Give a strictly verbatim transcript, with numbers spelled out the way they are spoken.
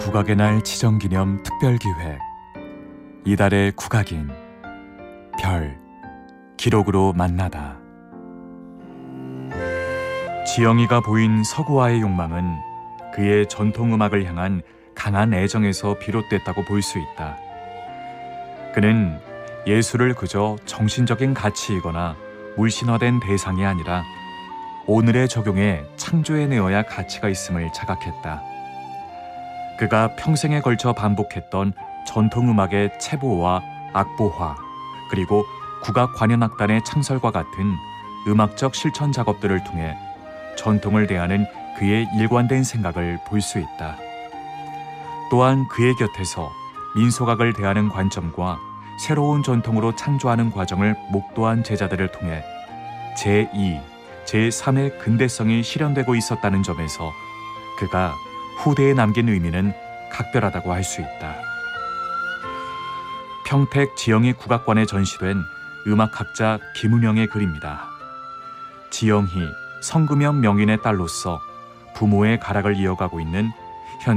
국악의 날 지정기념 특별기획 이달의 국악인 별 기록으로 만나다. 지영이가 보인 서구화의 욕망은 그의 전통음악을 향한 강한 애정에서 비롯됐다고 볼 수 있다. 그는 예술을 그저 정신적인 가치이거나 물신화된 대상이 아니라 오늘의 적용에 창조해내어야 가치가 있음을 자각했다. 그가 평생에 걸쳐 반복했던 전통음악의 체보와 악보화, 그리고 국악관현악단의 창설과 같은 음악적 실천 작업들을 통해 전통을 대하는 그의 일관된 생각을 볼 수 있다. 또한 그의 곁에서 민속악을 대하는 관점과 새로운 전통으로 창조하는 과정을 목도한 제자들을 통해 제이, 제삼의 근대성이 실현되고 있었다는 점에서 그가 후대에 남긴 의미는 각별하다고 할 수 있다. 평택 지영이 국악관에 전시된 음악학자 김은영의 글입니다. 지영희, 성금형 명인의 딸로서 부모의 가락을 이어가고 있는